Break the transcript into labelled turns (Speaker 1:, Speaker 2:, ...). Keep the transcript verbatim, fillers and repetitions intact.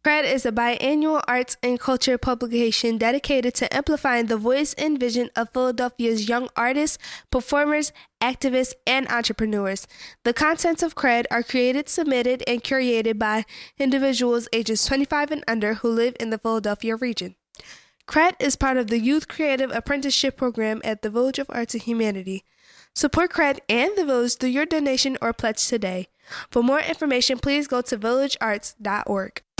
Speaker 1: CRED is a biannual arts and culture publication dedicated to amplifying the voice and vision of Philadelphia's young artists, performers, activists, and entrepreneurs. The contents of CRED are created, submitted, and curated by individuals ages twenty-five and under who live in the Philadelphia region. CRED is part of the Youth Creative Apprenticeship Program at the Village of Arts and Humanity. Support CRED and the Village through your donation or pledge today. For more information, please go to village arts dot org.